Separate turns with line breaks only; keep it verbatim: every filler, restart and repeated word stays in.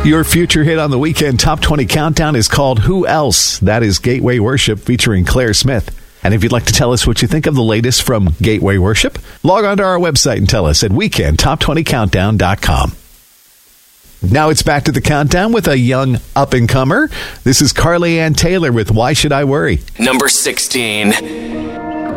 Your future hit on the weekend Top twenty Countdown is called Who Else? That is Gateway Worship featuring Claire Smith. And if you'd like to tell us what you think of the latest from Gateway Worship, log on to our website and tell us at weekend top twenty countdown dot com. Now it's back to the countdown with a young up-and-comer. This is Carly Ann Taylor with Why Should I Worry?
Number sixteen.